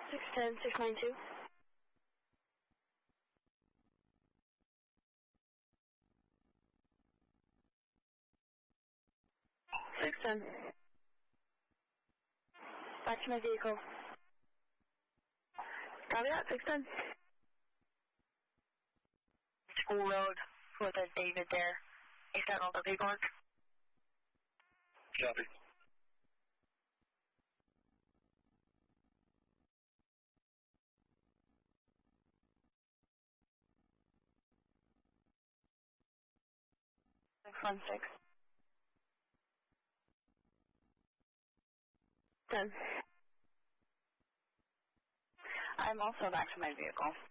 610, 692. 610. Back to my vehicle. Copy that, 610. School Road with a David there. Is that on the vehicle? Copy. Six 10. I'm also back to my vehicle.